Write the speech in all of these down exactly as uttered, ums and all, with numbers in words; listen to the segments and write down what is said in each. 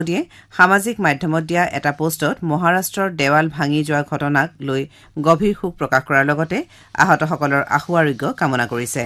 মোদীয়ে সামাজিক মাধ্যমত দিয়া এটা পোষ্টত মহাৰাষ্ট্ৰৰ দেৱাল ভাঙি যোৱা ঘটনাক লৈ গভীৰ শোক প্ৰকাশ কৰাৰ লগতে আহতসকলৰ আশু আৰোগ্য কামনা কৰিছে।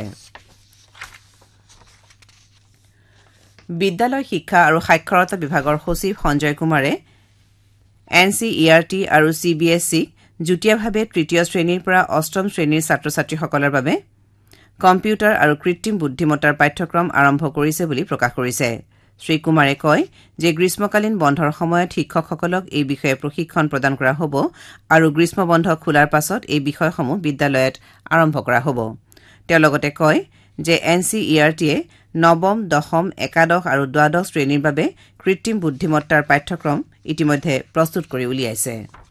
বিদ্যালয় শিক্ষা আৰু সাক্ষৰতা বিভাগৰ সচিব সঞ্জয় কুমাৰে এন চি ই আৰ টি আৰু চি বি এছ ইক যুটীয়াভাৱে তৃতীয় শ্ৰেণীৰ পৰা অষ্টম শ্ৰেণীৰ ছাত্ৰ ছাত্ৰীসকলৰ বাবে কম্পিউটাৰ আৰু কৃত্ৰিম বুদ্ধিমত্তাৰ পাঠ্যক্ৰম আৰম্ভ কৰিছে বুলি প্ৰকাশ কৰিছে। শ্ৰীকুমাৰে কয় যে গ্ৰীষ্মকালীন বন্ধৰ সময়ত শিক্ষকসকলক এই বিষয়ে প্ৰশিক্ষণ প্ৰদান কৰা হ'ব আৰু গ্ৰীষ্ম বন্ধ খোলাৰ পাছত এই বিষয়সমূহ বিদ্যালয়ত আৰম্ভ কৰা হ'ব। তেওঁ লগতে কয় যে এন চি ই আৰ টিয়ে নৱম দশম একাদশ আৰু দ্বাদশ শ্ৰেণীৰ বাবে কৃত্ৰিম বুদ্ধিমত্তাৰ পাঠ্যক্ৰম ইতিমধ্যে প্ৰস্তুত কৰি উলিয়াইছে।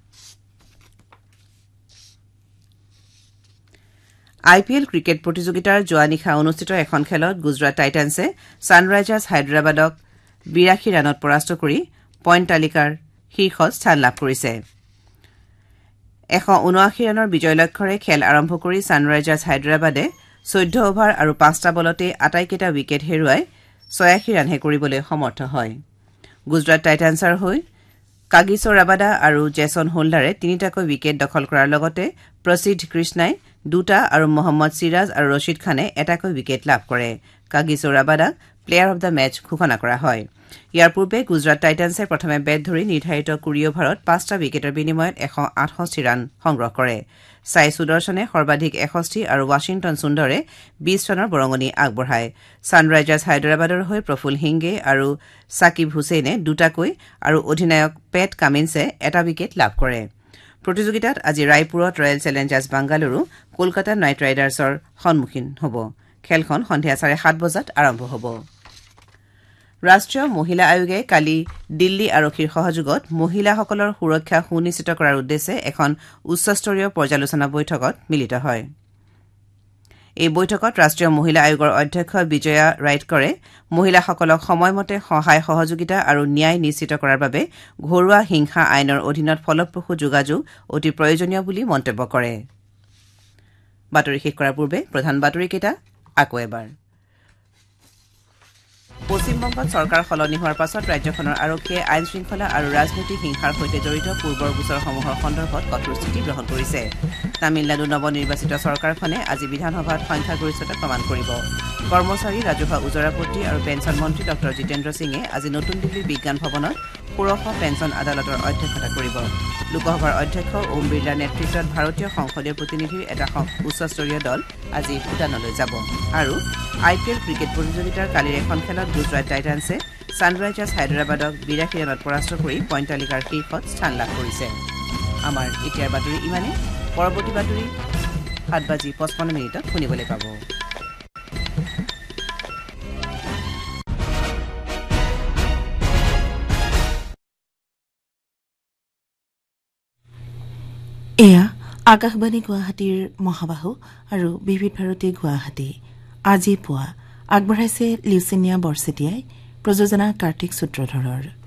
আই পি এল ক্ৰিকেট প্ৰতিযোগিতাৰ যোৱা নিশা অনুষ্ঠিত এখন খেলত গুজৰাট টাইটান্ছে ছানৰাইজাৰ্ছ হায়দৰাবাদক বিৰাশী ৰানত পৰাস্ত কৰি পইণ্ট তালিকাৰ শীৰ্ষত স্থান লাভ কৰিছে। এশ ঊনআশী ৰানৰ বিজয় লক্ষ্যৰে খেল আৰম্ভ কৰি ছানৰাইজাৰ্ছ হায়দৰাবাদে চৈধ্য অভাৰ আৰু পাঁচটা বলতে আটাইকেইটা উইকেট হেৰুৱাই ছয়াশী ৰানহে কৰিবলৈ সমৰ্থ হয়। গুজৰাট টাইটান্ছৰ হৈ কাগিছো ৰাবাদা আৰু জেছন হোল্ডাৰে তিনিটাকৈ উইকেট দখল কৰাৰ লগতে প্ৰসিদ্ধ কৃষ্ণাই দুটা আৰু মহম্মদ চিৰাজ আৰু ৰছিদ খানে এটাকৈ উইকেট লাভ কৰে। কাগিছো ৰাবাদাক প্লেয়াৰ অব দ্য মেচ ঘোষণা কৰা হয়। ইয়াৰ পূৰ্বে গুজৰাট টাইটান্ছে প্ৰথমে বেট ধৰি নিৰ্ধাৰিত কুৰি অভাৰত পাঁচটা উইকেটৰ বিনিময়ত এশ আঠষষ্ঠি ৰান সংগ্ৰহ কৰে। ছাই সুদৰ্শনে সৰ্বাধিক এষষ্ঠি আৰু ৱাশ্বিংটন সুন্দৰে বিশ ৰানৰ বৰঙণি আগবঢ়ায়। ছানৰাইজাৰ্ছ হায়দৰাবাদৰ হৈ প্ৰফুল হিংগে আৰু ছাকিব হুছেইনে দুটাকৈ আৰু অধিনায়ক পেট কামিন্সে এটা উইকেট লাভ কৰে। প্ৰতিযোগিতাত আজি ৰায়পুৰত royal Challengers Bengaluru Kolkata night ৰাইডাৰ্ছৰ সন্মুখীন হ'ব। খেলখন সন্ধিয়া চাৰে সাত বজাত আৰম্ভ হ'ব। ৰাষ্ট্ৰীয় মহিলা আয়োগে কালি দিল্লী আৰক্ষীৰ সহযোগত মহিলাসকলৰ সুৰক্ষা সুনিশ্চিত কৰাৰ উদ্দেশ্যে এখন উচ্চস্তৰীয় পৰ্যালোচনা বৈঠকত মিলিত হয়। এই বৈঠকত ৰাষ্ট্ৰীয় মহিলা আয়োগৰ অধ্যক্ষ বিজয়া ৰাইটকৰে মহিলাসকলক সময়মতে সহায় সহযোগিতা আৰু ন্যায় নিশ্চিত কৰাৰ বাবে ঘৰুৱা হিংসা আইনৰ অধীনত ফলপ্ৰসূ যোগাযোগ অতি প্ৰয়োজনীয় বুলি মন্তব্য কৰে। বাতৰি শেষ কৰাৰ পূৰ্বে প্ৰধান বাতৰিকেইটা আকৌ এবাৰ। পশ্চিমবংগত চৰকাৰ সলনি হোৱাৰ পাছত ৰাজ্যখনৰ আৰক্ষীয়ে আইন শৃংখলা আৰু ৰাজনৈতিক হিংসাৰ সৈতে জড়িত পূৰ্বৰ গোচৰসমূহৰ সন্দৰ্ভত কঠোৰ স্থিতি গ্ৰহণ কৰিছে। তামিলনাডু নৱনিৰ্বাচিত চৰকাৰখনে আজি বিধানসভাত সংখ্যাগৰিষ্ঠতা প্ৰমাণ কৰিব। কৰ্মচাৰী ৰাজহুৱা ওজৰাপট্টি আৰু পেঞ্চন মন্ত্ৰী ডঃ জিতেন্দ্ৰ সিঙে আজি নতুন দিল্লীৰ বিজ্ঞান ভৱনত ষোড়শ পেঞ্চন আদালতৰ অধ্যক্ষতা কৰিব। লোকসভাৰ অধ্যক্ষ ওম বিৰলাৰ নেতৃত্বত ভাৰতীয় সংসদীয় প্ৰতিনিধিৰ এটা উচ্চস্তৰীয় দল আজি ভূটানলৈ যাব। আৰু আই পি এল ক্ৰিকেট প্ৰতিযোগিতাৰ কালিৰ এখন খেলত গুজৰাট টাইটান্ছে ছানৰাইজাৰ্ছ হায়দৰাবাদক বিৰাশী ৰানত পৰাস্ত কৰি পইণ্ট তালিকাৰ শীৰ্ষত স্থান লাভ কৰিছে। আমাৰ এতিয়াৰ বাতৰি ইমানে। পৰৱৰ্তী বাতৰি সাত বাজি পঁচপন্ন মিনিটত শুনিবলৈ পাব। এয়া আকাশবাণী গুৱাহাটীৰ মহাবাহু আৰু বিবিধ ভাৰতী গুৱাহাটী। আজি পুৱা আগবঢ়াইছে লিউচিনিয়া বৰচেতিয়াই, প্ৰযোজনা কাৰ্তিক সূত্ৰধৰৰ।